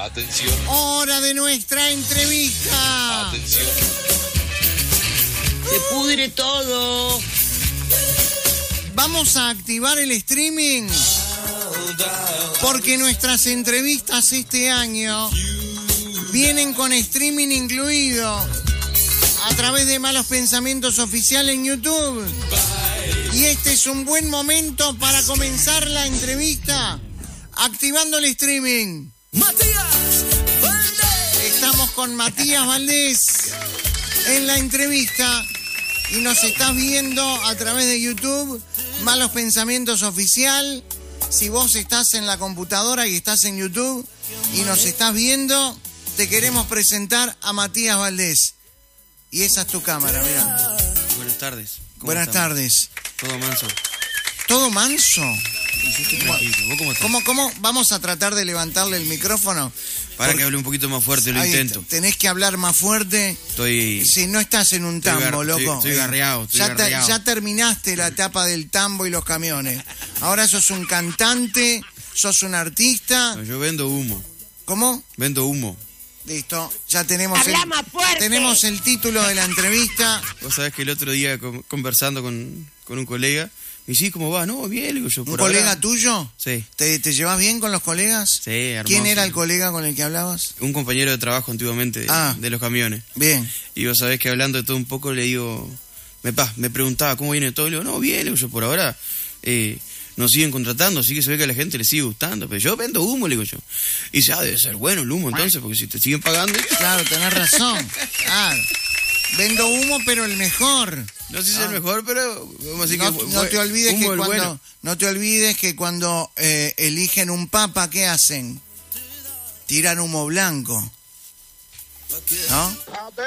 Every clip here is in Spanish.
Atención. Hora de nuestra entrevista. Atención. Se pudre todo. Vamos a activar el streaming porque nuestras entrevistas este año vienen con streaming incluido a través de Malos Pensamientos Oficial en YouTube. Y este es un buen momento para comenzar la entrevista activando el streaming. Matías Valdés. Estamos con Matías Valdés en la entrevista y nos estás viendo a través de YouTube, Malos Pensamientos Oficial. Si vos estás en la computadora y estás en YouTube y nos estás viendo, te queremos presentar a Matías Valdés. Y esa es tu cámara, mirá. Buenas tardes. Buenas tardes. Todo manso. ¿Todo manso? Y yo estoy tranquilo. ¿Vos cómo estás? ¿Cómo? Vamos a tratar de levantarle el micrófono. Para que hable un poquito más fuerte, lo Ahí intento. tenés que hablar más fuerte. Estoy... Si no estás en un tambo, loco. Estoy garreado, Ya terminaste la etapa del tambo y los camiones. Ahora sos un cantante, sos un artista. No, yo vendo humo. ¿Cómo? Vendo humo. Listo, ya tenemos Habla más fuerte. tenemos el título de la entrevista. Vos sabés que el otro día conversando con un colega, me dice, ¿cómo va? No, bien, digo yo. ¿Un por colega ahora... tuyo? Sí. ¿Te llevas bien con los colegas? Sí, hermoso. ¿Quién era el colega con el que hablabas? Un compañero de trabajo antiguamente de los camiones. Bien. Y vos sabés que hablando de todo un poco le digo, me preguntaba cómo viene todo. Le digo, no, bien, digo yo, por ahora nos siguen contratando, así que se ve que a la gente le sigue gustando. Pero yo vendo humo, le digo yo. Y dice, debe ser bueno el humo entonces, porque si te siguen pagando... Claro, tenés razón. Claro. Vendo humo, pero el mejor. No sé si es el mejor, pero vamos a decir No te olvides que cuando eligen un papa, ¿qué hacen? Tiran humo blanco. ¿No?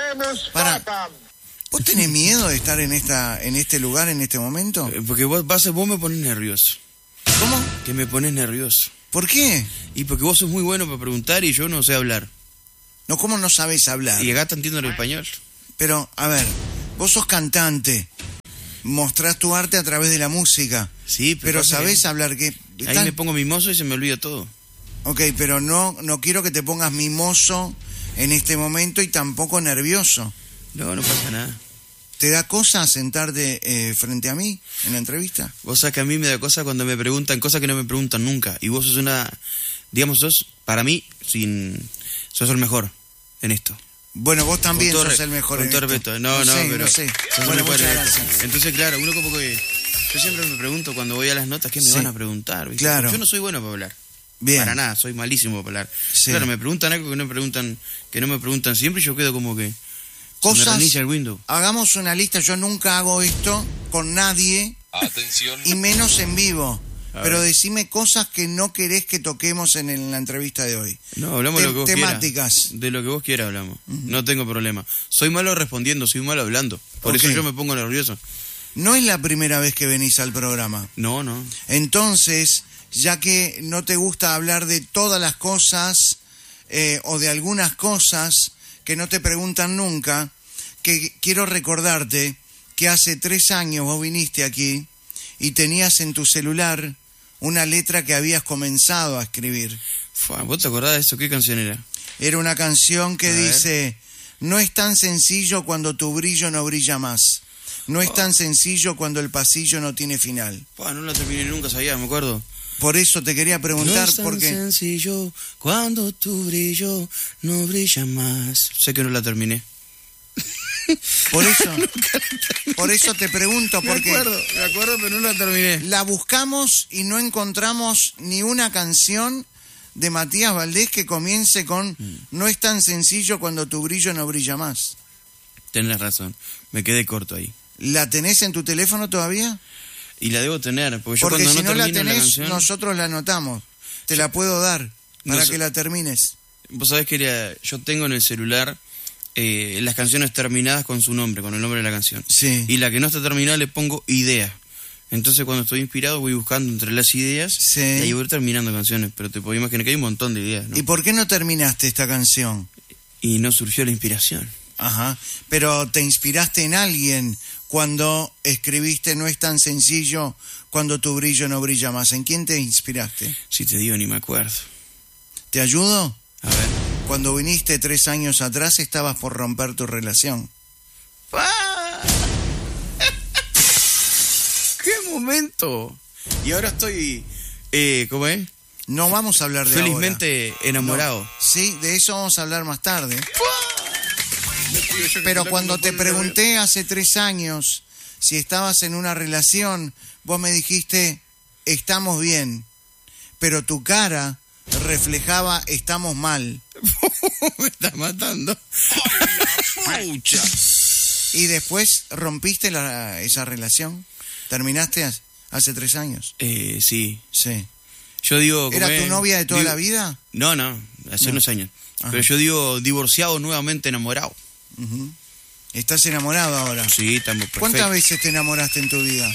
¿Vos tenés miedo de estar en este lugar, en este momento? Porque vos me pones nervioso. ¿Cómo? Que me pones nervioso. ¿Por qué? Y porque vos sos muy bueno para preguntar y yo no sé hablar. No, ¿cómo no sabés hablar? Y acá te entiendo el español. Pero, a ver, vos sos cantante, mostrás tu arte a través de la música. Sí, pero sabés hablar que... Ahí me pongo mimoso y se me olvida todo. Ok, pero no quiero que te pongas mimoso en este momento y tampoco nervioso. No pasa nada. ¿Te da cosa sentarte frente a mí en la entrevista? Vos sabés que a mí me da cosa cuando me preguntan cosas que no me preguntan nunca. Y vos sos para mí, sos el mejor en esto. Bueno, vos también sos el mejor en esto. Respeto. No sé. Bueno, muchas gracias. Entonces, claro, uno como que... Yo siempre me pregunto cuando voy a las notas, ¿qué me van a preguntar? ¿Viste? Claro. Yo no soy bueno para hablar. Bien. Para nada, soy malísimo para hablar. Sí. Claro, me preguntan algo que no me preguntan siempre y yo quedo como que... Cosas... Se me reinicia el window. Hagamos una lista, yo nunca hago esto con nadie. Atención. Y menos en vivo. Pero decime cosas que no querés que toquemos en la entrevista de hoy. No, hablamos de lo que vos temáticas. quieras. De lo que vos quieras hablamos. No tengo problema. Soy malo respondiendo, soy malo hablando. Por eso yo me pongo nervioso. No es la primera vez que venís al programa. No. Entonces, ya que no te gusta hablar de todas las cosas o de algunas cosas que no te preguntan nunca, que quiero recordarte que hace 3 años vos viniste aquí y tenías en tu celular una letra que habías comenzado a escribir. ¿Vos te acordás de eso? ¿Qué canción era? Era una canción que dice, no es tan sencillo cuando tu brillo no brilla más. No es tan sencillo cuando el pasillo no tiene final. No la terminé nunca, sabía, me acuerdo. Por eso te quería preguntar, no es tan sencillo cuando tu brillo no brilla más. Sé que no la terminé. Por eso te pregunto, porque... Me acuerdo, pero no la terminé. La buscamos y no encontramos ni una canción de Matías Valdés que comience con no es tan sencillo cuando tu brillo no brilla más. Tenés razón, me quedé corto ahí. ¿La tenés en tu teléfono todavía? Y la debo tener, porque si no la tenés, la canción, nosotros la anotamos. Te la puedo dar para que la termines. Vos sabés que yo tengo en el celular las canciones terminadas con su nombre, con el nombre de la canción. Sí. Y la que no está terminada le pongo idea. Entonces cuando estoy inspirado voy buscando entre las ideas y ahí voy terminando canciones. Pero te puedo imaginar que hay un montón de ideas, ¿no? ¿Y por qué no terminaste esta canción? Y no surgió la inspiración. Ajá. Pero te inspiraste en alguien cuando escribiste no es tan sencillo cuando tu brillo no brilla más. ¿En quién te inspiraste? Si te digo ni me acuerdo. ¿Te ayudo? A ver. cuando viniste 3 años atrás estabas por romper tu relación. ¡Pah! ¡Qué momento! Y ahora estoy, ¿cómo es? No vamos a hablar de Felizmente ahora. enamorado. No. Sí, de eso vamos a hablar más tarde. Pero cuando te pregunté hace 3 años si estabas en una relación, vos me dijiste, estamos bien. Pero tu cara reflejaba, estamos mal. Me estás matando. Pucha. Y después rompiste esa relación. ¿Terminaste hace 3 años? Sí. Sí. Yo digo... ¿Era ¿cómo tu es? novia de toda Digo- la vida? No, hace No. unos años. Ajá. Pero yo digo divorciado, nuevamente enamorado. Ujú. ¿Estás enamorado ahora? Sí, estamos perfectos. ¿Cuántas veces te enamoraste en tu vida?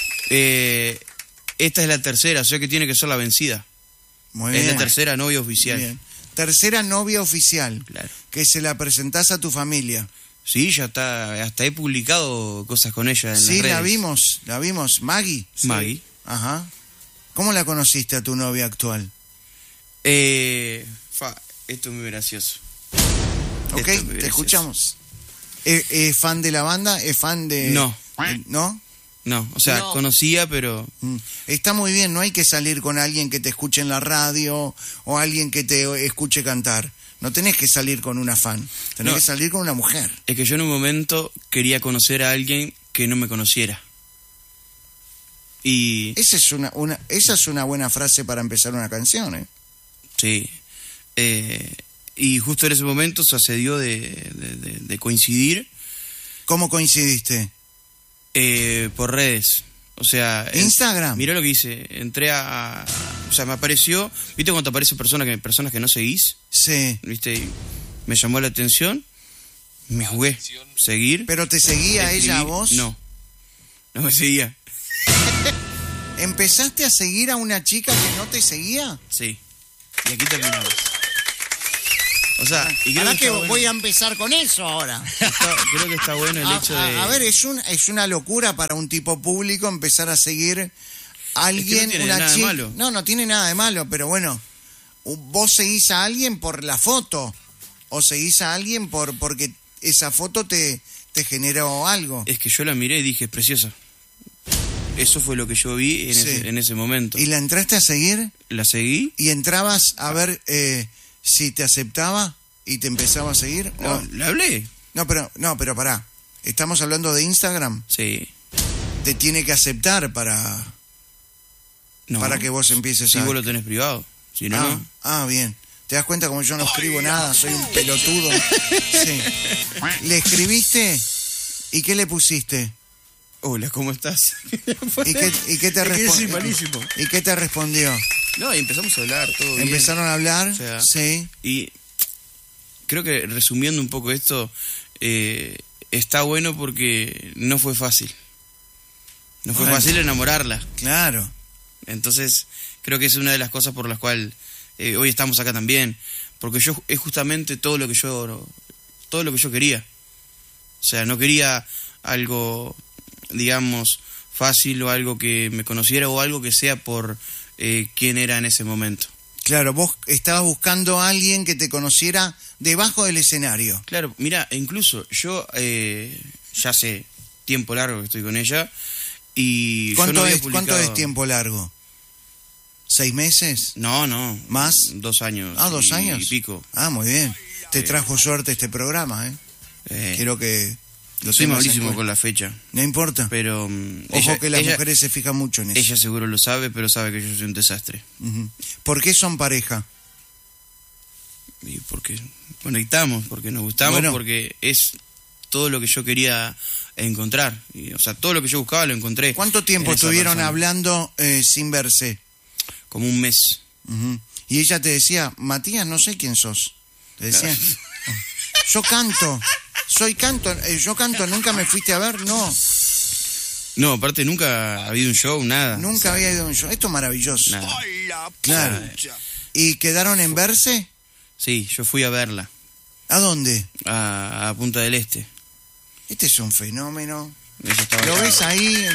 Esta es la tercera, o sea que tiene que ser la vencida. Muy Es bien. la tercera novia oficial. Bien. Tercera novia oficial. Claro. Que se la presentás a tu familia. Sí, ya está, hasta he publicado cosas con ella en Sí, las redes. la vimos. Maggie. Maggie. Ajá. ¿Cómo la conociste a tu novia actual? Esto es muy gracioso. Ok, Esto es muy te gracioso. escuchamos. ¿Es fan de la banda? ¿Es fan de...? No. ¿No? No, o sea, No. conocía, pero... Mm. Está muy bien, no hay que salir con alguien que te escuche en la radio o alguien que te escuche cantar. No tenés que salir con una fan, tenés No. que salir con una mujer. Es que yo en un momento quería conocer a alguien que no me conociera. Y... Esa es una buena frase para empezar una canción, ¿eh? Sí. Y justo en ese momento sucedió de coincidir ¿Cómo coincidiste? por redes. O sea... ¿Instagram? Mirá lo que hice. Entré o sea, me apareció... ¿Viste cuando te aparecen personas que no seguís? Sí. ¿Viste? Y me llamó la atención. Me jugué. Seguir. ¿Pero te seguía escribir. ella a vos? No. No me seguía. ¿Empezaste a seguir a una chica que no te seguía? Sí. Y aquí terminamos. O sea, y creo Ahora que está bueno- voy a empezar con eso ahora. creo que está bueno el hecho de... A ver, es una locura para un tipo público empezar a seguir a alguien, Es que no tiene una nada de chica. malo. No tiene nada de malo, pero bueno, vos seguís a alguien por la foto o seguís a alguien porque esa foto te generó algo. Es que yo la miré y dije, es preciosa. Eso fue lo que yo vi en, Sí. en ese momento. ¿Y la entraste a seguir? La seguí. ¿Y entrabas a ver si te aceptaba y te empezaba a seguir? No, ¿O- ¿la hablé? No, pero pará. Estamos hablando de Instagram. Sí. Te tiene que aceptar para No. que vos empieces Si a... vos lo tenés privado. Si no, no. Bien. ¿Te das cuenta como yo no escribo nada? Soy un pelotudo. Sí. ¿Le escribiste? ¿Y qué le pusiste? Hola, ¿cómo estás? ¿Y qué te Es que yo soy respondió? malísimo. ¿Y qué te respondió? No, y empezamos a hablar, todo bien. ¿Empezaron a hablar? O sea, Sí. Y creo que resumiendo un poco esto, está bueno porque no fue fácil. No fue Bueno. fácil enamorarla. Claro. Entonces, creo que es una de las cosas por las cuales hoy estamos acá también. Porque yo es justamente todo lo que yo quería. O sea, no quería algo, digamos, fácil o algo que me conociera o algo que sea por quién era en ese momento. Claro, vos estabas buscando a alguien que te conociera debajo del escenario. Claro, mira, incluso yo ya hace tiempo largo que estoy con ella y yo no ¿Cuánto había es publicado... tiempo largo? ¿6 meses? No, no. ¿Más? 2 años. Ah, 2 años. Y pico. Ah, muy bien. Te trajo suerte este programa, ¿eh? Quiero que lo Soy tengas en malísimo cuenta. con la fecha, No importa. pero... Ojo que las mujeres se fijan mucho en eso. Ella seguro lo sabe, pero sabe que yo soy un desastre. Ujú. ¿Por qué son pareja? Y porque conectamos, porque nos gustamos, Bueno. porque es todo lo que yo quería encontrar. Y, o sea, todo lo que yo buscaba lo encontré. ¿Cuánto tiempo en esa estuvieron persona. hablando sin verse? Como un mes. Ujú. Y ella te decía, Matías, no sé quién sos. Te decía, yo canto, yo canto, ¿nunca me fuiste a ver? No, No, aparte nunca ha habido un show, nada. nunca había ido a un show. Esto es maravilloso. Nada. Claro. ¿Y quedaron en verse? Sí, yo fui a verla, ¿A dónde? a Punta del Este. Este es un fenómeno. Ella estaba ¿Lo allá. ves ahí?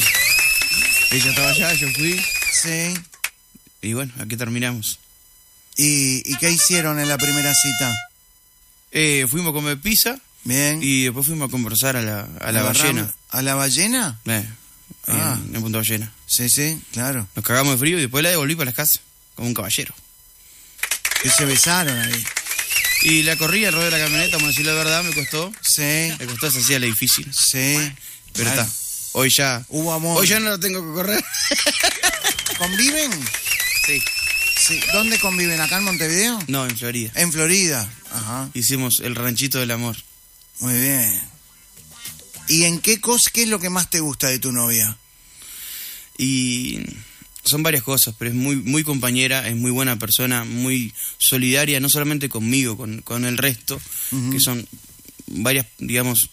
Ella estaba allá, yo fui. Sí. Y bueno, aquí terminamos. ¿Y qué hicieron en la primera cita? Fuimos a comer pizza Bien. y después fuimos a conversar a la ballena. ¿A la ballena? En Punta Ballena. Sí, sí, claro. Nos cagamos de frío y después la devolví para las casas, como un caballero. Que se besaron ahí. Y la corrí alrededor de la camioneta, vamos a decir la verdad, me costó. Sí, Me costó, se hacía la difícil. sí. Pero Claro. está. Hoy ya. Hubo amor. Hoy ya no la tengo que correr. ¿Conviven? Sí. Sí. ¿Dónde conviven? ¿Acá en Montevideo? No, en Florida. En Florida. Ajá. Hicimos el ranchito del amor. Muy bien. ¿Y en qué es lo que más te gusta de tu novia? Y son varias cosas, pero es muy, muy compañera, es muy buena persona, muy solidaria, no solamente conmigo, con el resto, que son varias, digamos,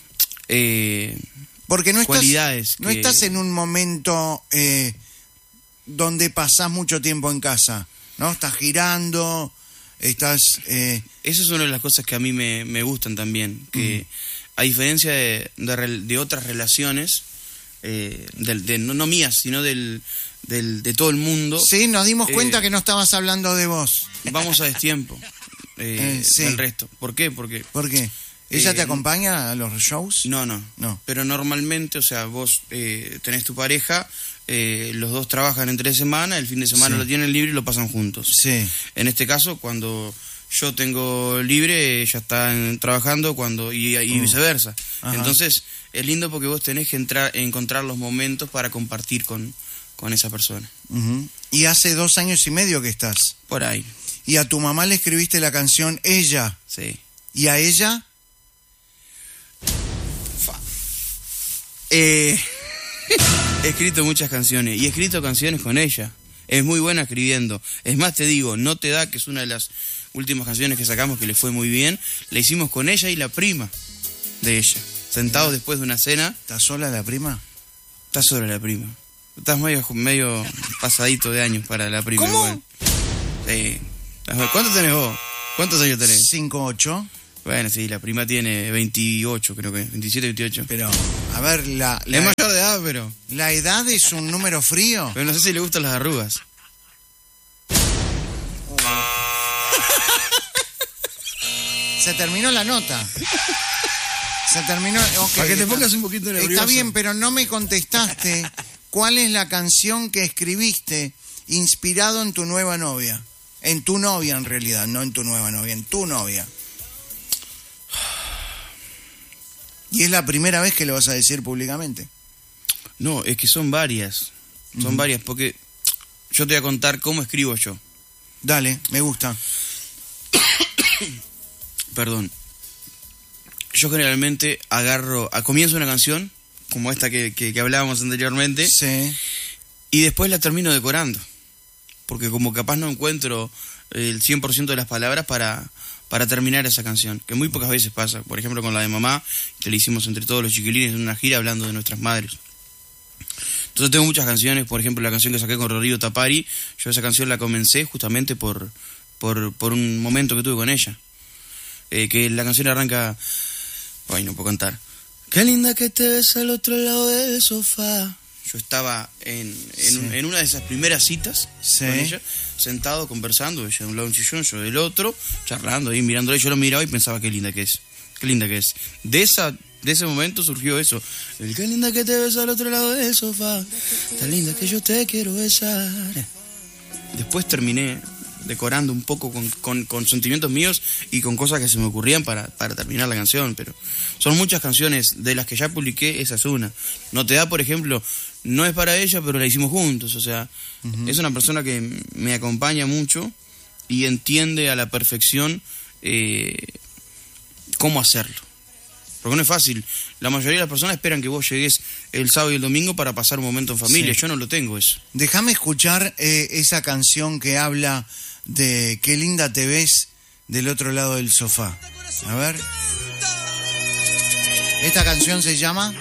Porque no cualidades. no estás en un momento donde pasás mucho tiempo en casa, ¿no? Estás girando, estás... Esa es una de las cosas que a mí me gustan también, que a diferencia de otras relaciones, no mías, sino de todo el mundo, Sí, nos dimos cuenta que no estabas hablando de vos. vamos a destiempo sí. del resto. ¿Por qué? Porque ¿Por qué? ¿Ella te Eh, acompaña a los shows? no. No. Pero normalmente, o sea, vos tenés tu pareja, los dos trabajan entre semana, el fin de semana Sí. lo tienen libre y lo pasan juntos. Sí. En este caso, cuando yo tengo libre, ella está trabajando y viceversa. Ajá. Entonces, es lindo porque vos tenés que encontrar los momentos para compartir con esa persona. Ujú. Y hace 2 años y medio que estás. Por ahí, Y a tu mamá le escribiste la canción Ella. sí. ¿Y a ella? He escrito muchas canciones y he escrito canciones con ella. Es muy buena escribiendo. Es más, te digo, No te da, que es una de las últimas canciones que sacamos que le fue muy bien, la hicimos con ella y la prima de ella. Sentados después de una cena. ¿Estás sola la prima? Estás sola la prima. Estás medio pasadito de años para la prima. ¿Cómo? Igual. Sí. ¿Cuántos tenés vos? ¿Cuántos años tenés? 5'8". Bueno, sí, la prima tiene 28, creo que 27, 28. Pero, a ver, Es mayor de edad, pero la edad es un número frío. no sé si le gustan las arrugas. Se terminó la nota. Se terminó. Ok, Para que te está- pongas un poquito nervioso. Está bien, pero no me contestaste cuál es la canción que escribiste inspirado en tu nueva novia. En tu novia, en realidad, no en tu nueva novia, en tu novia. Y es la primera vez que lo vas a decir públicamente. No, es que son varias. Son varias, porque yo te voy a contar cómo escribo yo. Dale, me gusta. Perdón. Yo generalmente comienzo una canción, como esta que hablábamos anteriormente, Sí. y después la termino decorando. Porque como capaz no encuentro el 100% de las palabras para terminar esa canción, que muy pocas veces pasa. Por ejemplo, con la de Mamá, que le hicimos entre todos los chiquilines en una gira hablando de nuestras madres. Entonces tengo muchas canciones, por ejemplo la canción que saqué con Rodrigo Tapari, yo esa canción la comencé justamente por un momento que tuve con ella. Que la canción arranca... Ay, no puedo cantar. Qué linda que te ves al otro lado del sofá. Yo estaba en una de esas primeras citas Sí. con ella, sentado conversando, ella de un lado un sillón, yo del otro, charlando ahí, mirándole, yo lo miraba y pensaba qué linda que es, qué linda que es. De ese momento surgió eso. El qué linda que te ves al otro lado del sofá, tan linda que yo te quiero besar. Después terminé decorando un poco con sentimientos míos y con cosas que se me ocurrían para terminar la canción, pero son muchas canciones de las que ya publiqué, esa es una. No te da, por ejemplo, no es para ella, pero la hicimos juntos, o sea, es una persona que me acompaña mucho y entiende a la perfección cómo hacerlo. Porque no es fácil. La mayoría de las personas esperan que vos llegues el sábado y el domingo para pasar un momento en familia. Sí. Yo no lo tengo eso. Déjame escuchar esa canción que habla de qué linda te ves del otro lado del sofá. A ver. ¿Esta canción se llama?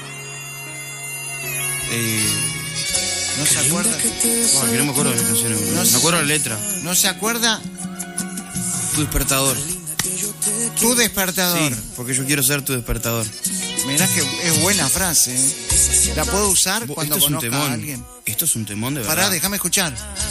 ¿No se acuerda? Bueno, que no me acuerdo de las canciones. No sé. Me acuerdo de la letra. ¿No se acuerda? Tu despertador. Tu despertador. Sí, porque yo quiero ser tu despertador. Mirá que es buena frase, ¿eh? La puedo usar cuando Esto es un conozca a temón. alguien. Esto es un temón de verdad. Pará, déjame escuchar.